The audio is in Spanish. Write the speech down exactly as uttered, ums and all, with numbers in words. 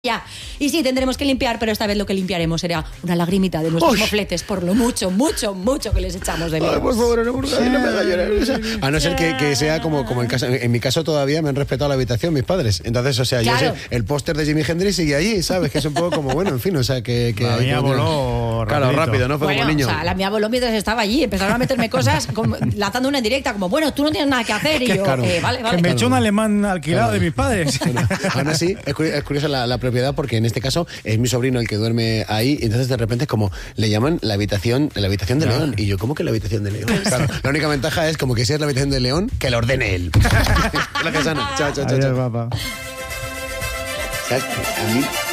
Ya. Y sí, tendremos que limpiar, pero esta vez lo que limpiaremos será una lagrimita de nuestros Uy. mofletes por lo mucho, mucho, mucho que les echamos de menos. Ay, por favor, no, por favor, no me haga llorar. O sea, a no ser que, que sea como, como el caso. En mi caso todavía me han respetado la habitación mis padres. Entonces, o sea, claro. yo sé, el póster de Jimi Hendrix sigue allí, ¿sabes? Que es un poco como, bueno, en fin, o sea, que... que la mía voló Claro, rapidito. rápido, ¿no? Fue bueno, como niño. O sea, la mía voló mientras estaba allí. Empezaron a meterme cosas, como, latando una en directa, como, bueno, tú no tienes nada que hacer. Y yo, claro. eh, vale, vale. Que me claro. echó un alemán alquilado claro. de mis padres. Bueno, aún así, es curiosa, es curiosa la, la propiedad porque en este caso es mi sobrino el que duerme ahí y entonces de repente es como le llaman la habitación la habitación de León y yo, ¿cómo que la habitación de León? Claro, la única ventaja es como que si es la habitación de León, que la ordene él. Gracias, Ana. Chao, chao, chao. Adiós, chao. papá. ¿Sabes qué? A mí